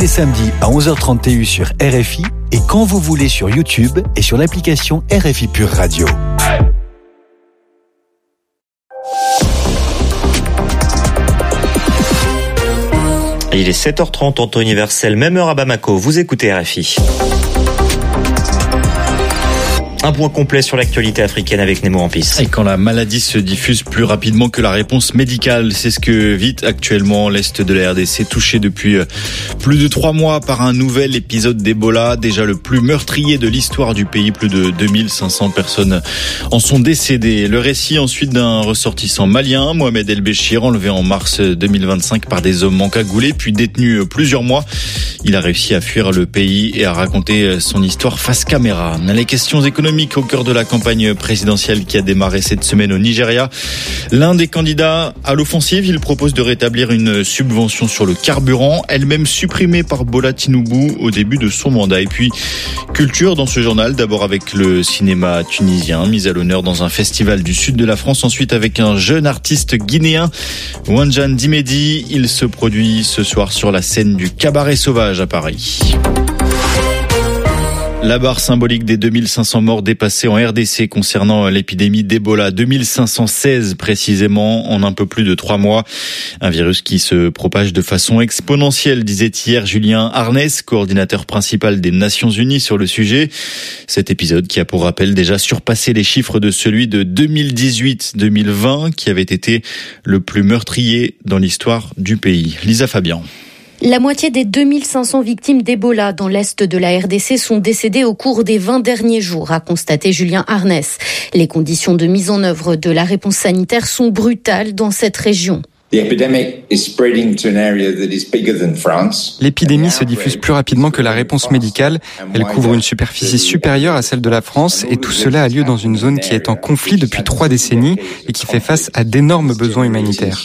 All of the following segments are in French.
les samedis à 11h30 TU sur RFI et quand vous voulez sur YouTube et sur l'application RFI Pure Radio. Il est 7h30 en temps universel, même heure à Bamako. Vous écoutez RFI. Un point complet sur l'actualité africaine avec Nemo Ampis. Et quand la maladie se diffuse plus rapidement que la réponse médicale, c'est ce que vit actuellement l'Est de la RDC, touché depuis plus de 3 mois par un nouvel épisode d'Ebola, déjà le plus meurtrier de l'histoire du pays. Plus de 2500 personnes en sont décédées. Le récit ensuite d'un ressortissant malien, Mohamed El Béchir, enlevé en mars 2025 par des hommes encagoulés, puis détenu plusieurs mois. Il a réussi à fuir le pays et à raconter son histoire face caméra. Les questions économiques au cœur de la campagne présidentielle qui a démarré cette semaine au Nigeria. L'un des candidats à l'offensive, il propose de rétablir une subvention sur le carburant, elle-même supprimée par Bola Tinubu au début de son mandat. Et puis, culture dans ce journal, d'abord avec le cinéma tunisien, mis à l'honneur dans un festival du sud de la France, ensuite avec un jeune artiste guinéen, Wanjan Dimedi. Il se produit ce soir sur la scène du Cabaret Sauvage à Paris. La barre symbolique des 2500 morts dépassée en RDC concernant l'épidémie d'Ebola. 2516 précisément en un peu plus de 3 mois. Un virus qui se propage de façon exponentielle, disait hier Julien Arnès, coordinateur principal des Nations Unies sur le sujet. Cet épisode qui a pour rappel déjà surpassé les chiffres de celui de 2018-2020 qui avait été le plus meurtrier dans l'histoire du pays. Lisa Fabian. La moitié des 2500 victimes d'Ebola dans l'est de la RDC sont décédées au cours des 20 derniers jours, a constaté Julien Arnès. Les conditions de mise en œuvre de la réponse sanitaire sont brutales dans cette région. L'épidémie se diffuse plus rapidement que la réponse médicale. Elle couvre une superficie supérieure à celle de la France et tout cela a lieu dans une zone qui est en conflit depuis 3 décennies et qui fait face à d'énormes besoins humanitaires.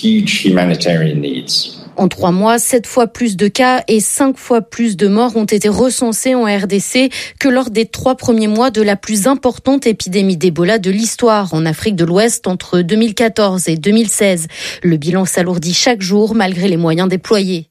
En 3 mois, 7 fois plus de cas et 5 fois plus de morts ont été recensés en RDC que lors des 3 premiers mois de la plus importante épidémie d'Ebola de l'histoire en Afrique de l'Ouest entre 2014 et 2016. Le bilan s'alourdit chaque jour malgré les moyens déployés.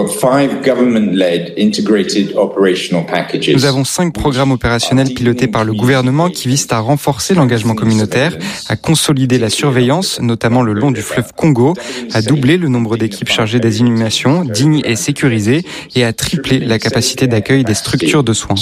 Nous avons 5 programmes opérationnels pilotés par le gouvernement qui visent à renforcer l'engagement communautaire, à consolider la surveillance, notamment le long du fleuve Congo, à doubler le nombre d'équipes chargées des inhumations dignes et sécurisées et à tripler la capacité d'accueil des structures de soins.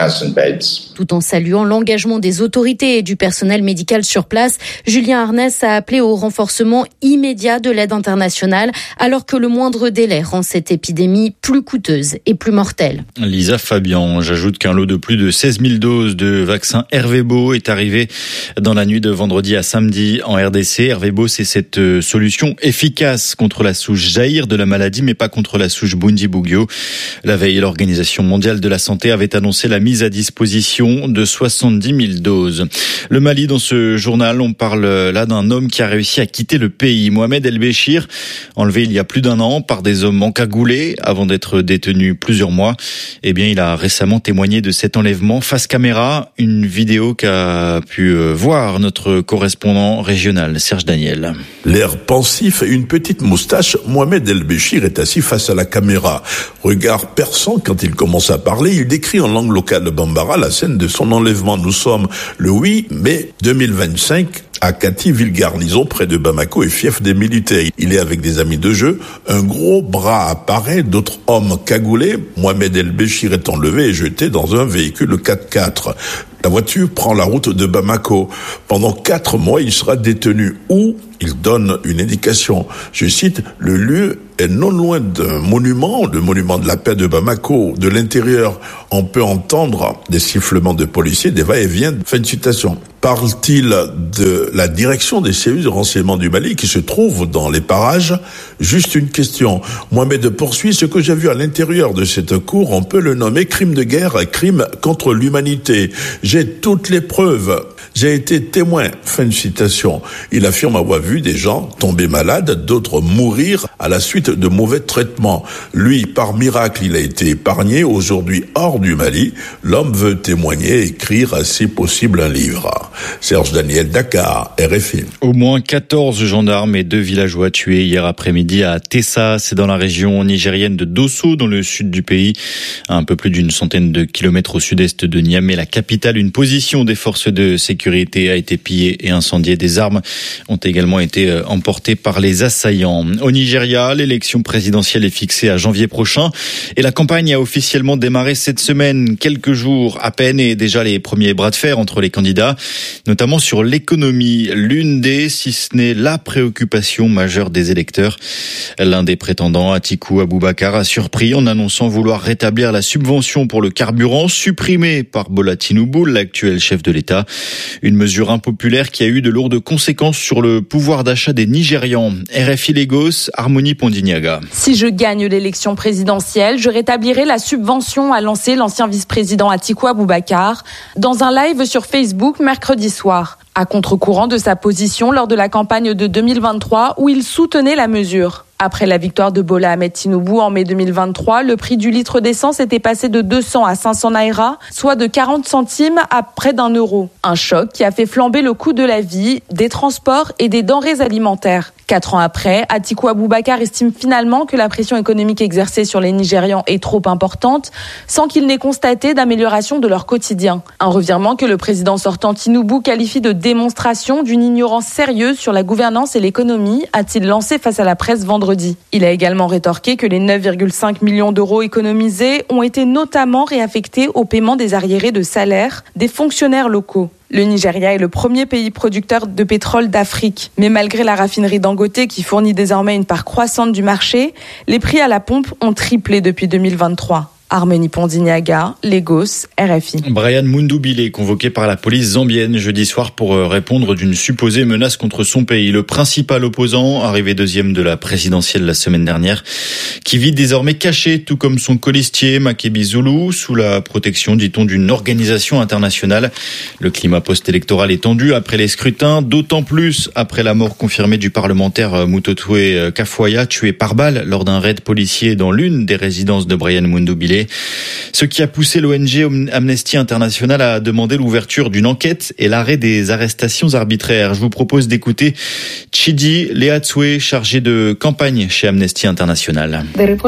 Tout en saluant l'engagement des autorités et du personnel médical sur place, Julien Arnès a appelé au renforcement immédiat de l'aide internationale alors que le moindre délai rend cette épidémie plus coûteuse et plus mortelle. Lisa Fabian, j'ajoute qu'un lot de plus de 16 000 doses de vaccin Ervebo est arrivé dans la nuit de vendredi à samedi en RDC. Ervebo, c'est cette solution efficace contre la souche Zaïre de la maladie, mais pas contre la souche Bundibugyo. La veille, l'Organisation mondiale de la santé avait annoncé la mise à disposition de 70 000 doses. Le Mali, dans ce journal, on parle là d'un homme qui a réussi à quitter le pays. Mohamed El Béchir, enlevé il y a plus d'1 an par des hommes encagoulés avant d'être détenu plusieurs mois. Eh bien, il a récemment témoigné de cet enlèvement face caméra. Une vidéo qu'a pu voir notre correspondant régional, Serge Daniel. L'air pensif et une petite moustache, Mohamed El Béchir est assis face à la caméra. Regard perçant quand il commence à parler, il décrit en langue locale de Bambara la scène de son enlèvement. Nous sommes le 8 mai 2025 à Kati, ville garnison près de Bamako et fief des militaires. Il est avec des amis de jeu. Un gros bras apparaît, d'autres hommes cagoulés. Mohamed El Béchir est enlevé et jeté dans un véhicule 4x4. La voiture prend la route de Bamako. Pendant 4 mois, il sera détenu. Où il donne une indication. Je cite, le lieu est non loin d'un monument, le monument de la paix de Bamako. De l'intérieur, on peut entendre des sifflements de policiers, des va-et-vient. Fin de citation. Parle-t-il de la direction des services de renseignement du Mali qui se trouve dans les parages? Juste une question. Mohamed poursuit, ce que j'ai vu à l'intérieur de cette cour, on peut le nommer crime de guerre, crime contre l'humanité. J'ai toutes les preuves. J'ai été témoin, fin de citation. Il affirme avoir vu des gens tomber malades, d'autres mourir à la suite de mauvais traitements. Lui, par miracle, il a été épargné. Aujourd'hui, hors du Mali, l'homme veut témoigner, écrire, si possible, un livre. Serge Daniel, Dakar, RFI. Au moins 14 gendarmes et 2 villageois tués hier après-midi à Tessa. C'est dans la région nigérienne de Dosso, dans le sud du pays. À un peu plus d'une centaine de kilomètres au sud-est de Niamey, la capitale. Une position des forces de sécurité a été pillée et incendiée. Des armes ont également été emportées par les assaillants. Au Nigeria, l'élection présidentielle est fixée à janvier prochain et la campagne a officiellement démarré cette semaine. Quelques jours à peine et déjà les premiers bras de fer entre les candidats, notamment sur l'économie. L'une des, si ce n'est la préoccupation majeure des électeurs. L'un des prétendants, Atiku Abubakar, a surpris en annonçant vouloir rétablir la subvention pour le carburant supprimée par Bola Tinubu, l'actuel chef de l'État. Une mesure impopulaire qui a eu de lourdes conséquences sur le pouvoir d'achat des Nigérians. RFI Lagos, Harmonie Pondignaga. Si je gagne l'élection présidentielle, je rétablirai la subvention, a lancé l'ancien vice-président Atiku Abubakar dans un live sur Facebook mercredi soir. À contre-courant de sa position lors de la campagne de 2023 où il soutenait la mesure. Après la victoire de Bola Ahmed Tinubu en mai 2023, le prix du litre d'essence était passé de 200 à 500 naira, soit de 40 centimes à près d'€1. Un choc qui a fait flamber le coût de la vie, des transports et des denrées alimentaires. 4 ans après, Atiku Abubakar estime finalement que la pression économique exercée sur les Nigérians est trop importante, sans qu'il n'ait constaté d'amélioration de leur quotidien. Un revirement que le président sortant Tinubu qualifie de démonstration d'une ignorance sérieuse sur la gouvernance et l'économie, a-t-il lancé face à la presse vendredi. Il a également rétorqué que les 9,5 millions d'euros économisés ont été notamment réaffectés au paiement des arriérés de salaire des fonctionnaires locaux. Le Nigeria est le premier pays producteur de pétrole d'Afrique. Mais malgré la raffinerie Dangote qui fournit désormais une part croissante du marché, les prix à la pompe ont triplé depuis 2023. Harmonie Pondignaga, Lagos, RFI. Brian Mundubile, convoqué par la police zambienne jeudi soir pour répondre d'une supposée menace contre son pays. Le principal opposant, arrivé deuxième de la présidentielle la semaine dernière, qui vit désormais caché, tout comme son colistier Makebi Zulu, sous la protection, dit-on, d'une organisation internationale. Le climat post-électoral est tendu après les scrutins, d'autant plus après la mort confirmée du parlementaire Mutotwe Kafuaya, tué par balle lors d'un raid policier dans l'une des résidences de Brian Mundubile. Ce qui a poussé l'ONG Amnesty International à demander l'ouverture d'une enquête et l'arrêt des arrestations arbitraires. Je vous propose d'écouter Chidi Leatswe, chargé de campagne chez Amnesty International.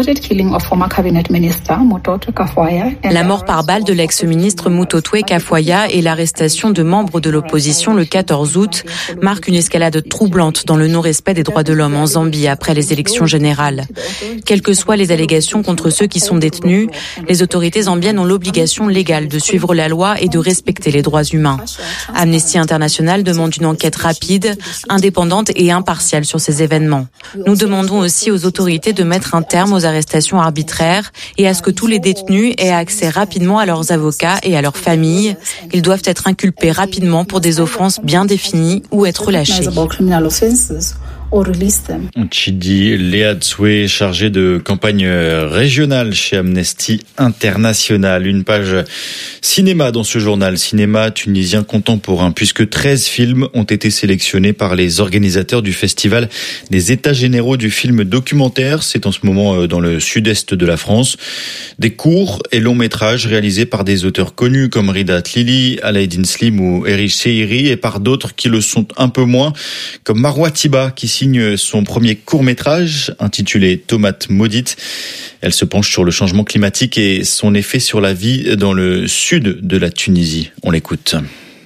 La mort par balle de l'ex-ministre Mutotwe Kafuaya et l'arrestation de membres de l'opposition le 14 août marquent une escalade troublante dans le non-respect des droits de l'homme en Zambie après les élections générales. Quelles que soient les allégations contre ceux qui sont détenus, les autorités zambiennes ont l'obligation légale de suivre la loi et de respecter les droits humains. Amnesty International demande une enquête rapide, indépendante et impartiale sur ces événements. Nous demandons aussi aux autorités de mettre un terme aux arrestations arbitraires et à ce que tous les détenus aient accès rapidement à leurs avocats et à leurs familles. Ils doivent être inculpés rapidement pour des offenses bien définies ou être relâchés. Chidi Leatswe, chargé de campagne régionale chez Amnesty International. Une page cinéma dans ce journal, cinéma tunisien contemporain, puisque 13 films ont été sélectionnés par les organisateurs du festival des États généraux du film documentaire. C'est en ce moment dans le sud-est de la France. Des courts et longs métrages réalisés par des auteurs connus comme Rida Tlili, Alaeddin Slim ou Eric Seiri, et par d'autres qui le sont un peu moins, comme Marwa Tiba, qui signe son premier court-métrage intitulé Tomate maudite. Elle se penche sur le changement climatique et son effet sur la vie dans le sud de la Tunisie. On l'écoute.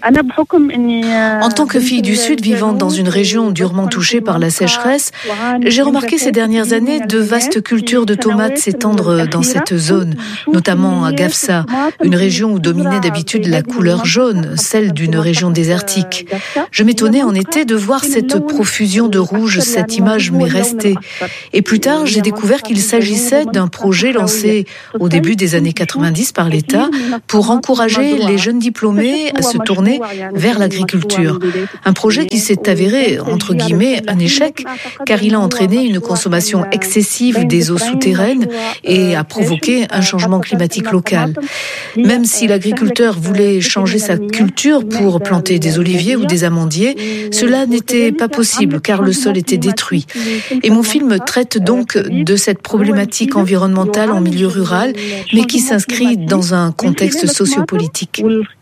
En tant que fille du Sud vivant dans une région durement touchée par la sécheresse, j'ai remarqué ces dernières années de vastes cultures de tomates s'étendre dans cette zone, notamment à Gafsa, une région où dominait d'habitude la couleur jaune, celle d'une région désertique. Je m'étonnais en été de voir cette profusion de rouge, cette image m'est restée. Et plus tard, j'ai découvert qu'il s'agissait d'un projet lancé au début des années 90 par l'État pour encourager les jeunes diplômés à se tourner tourner vers l'agriculture. Un projet qui s'est avéré, entre guillemets, un échec, car il a entraîné une consommation excessive des eaux souterraines et a provoqué un changement climatique local. Même si l'agriculteur voulait changer sa culture pour planter des oliviers ou des amandiers, cela n'était pas possible car le sol était détruit. Et mon film traite donc de cette problématique environnementale en milieu rural, mais qui s'inscrit dans un contexte sociopolitique.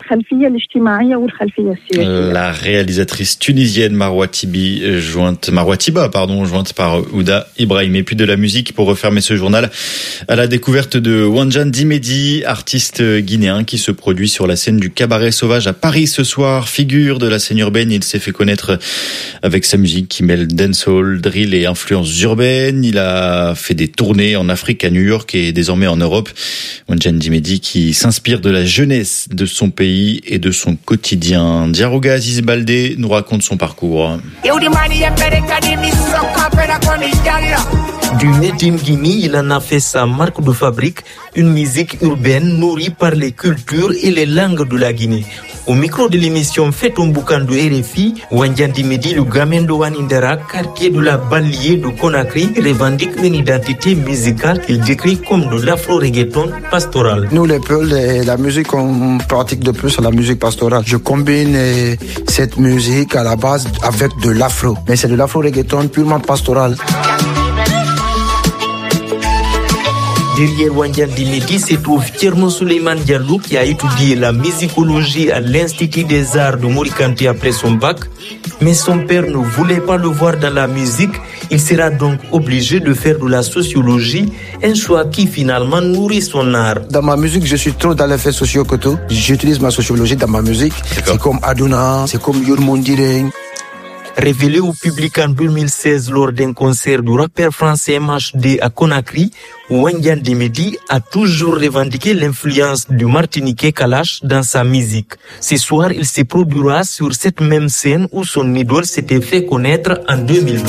La réalisatrice tunisienne Marwa Tiba, jointe par Ouda Ibrahim. Et puis de la musique pour refermer ce journal à la découverte de Wanjan Dimedi, artiste guinéen qui se produit sur la scène du Cabaret Sauvage à Paris ce soir. Figure de la scène urbaine, il s'est fait connaître avec sa musique qui mêle dancehall, drill et influences urbaines. Il a fait des tournées en Afrique, à New York et désormais en Europe. Wanjan Dimedi qui s'inspire de la jeunesse de son pays et de son quotidien. Diarouga Aziz Baldé nous raconte son parcours. Du Nedim Guinée, il en a fait sa marque de fabrique, une musique urbaine nourrie par les cultures et les langues de la Guinée. Au micro de l'émission Faites un boucan de RFI, Wanjan Dimedi, le gamin de Wanindera, quartier de la banlieue de Conakry, revendique une identité musicale qu'il décrit comme de l'afro-reggaeton pastoral. Nous, les Peuls, la musique qu'on pratique de plus, c'est la musique pastorale. Je combine cette musique à la base avec de l'afro, mais c'est de l'afro-reggaeton purement pastoral. Derrière Wanjan Dimedi se trouve Thierno Souleymane Diallo qui a étudié la musicologie à l'Institut des Arts de Morikanté après son bac. Mais son père ne voulait pas le voir dans la musique. Il sera donc obligé de faire de la sociologie, un choix qui finalement nourrit son art. Dans ma musique, je suis trop dans l'effet socio-culturel. J'utilise ma sociologie dans ma musique. C'est comme Aduna, c'est comme Yurmondireng. Révélé au public en 2016 lors d'un concert du rappeur français MHD à Conakry, Wanjan Dimedi a toujours revendiqué l'influence du Martiniquais Kalash dans sa musique. Ce soir, il se produira sur cette même scène où son idole s'était fait connaître en 2012.